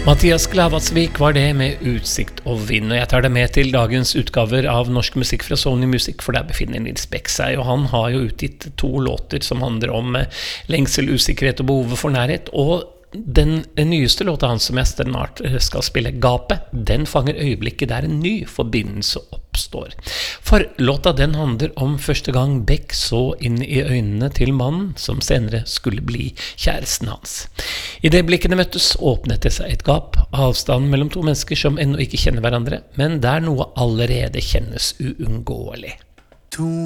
Mathias Glavatsvik var det med Utsikt og vind, og jeg tar det med til dagens utgaver av norsk musikk fra Sony Music, for der befinner Nils Beck seg, og han har jo utgitt 2 låter som handler om lengsel, usikkerhet og behovet for nærhet, og den nyeste låta hans som jeg snart skal spille, Gapet, den fanger øyeblikket der en ny forbindelse oppstår. For låta den handler om første gang Beck så inn i øynene til mannen som senere skulle bli kjæresten hans. I det blikkene møttes åpnet det seg et gap, avstanden mellom 2 mennesker som ennå ikke kjenner hverandre, men der noe allerede kjennes uunngåelig.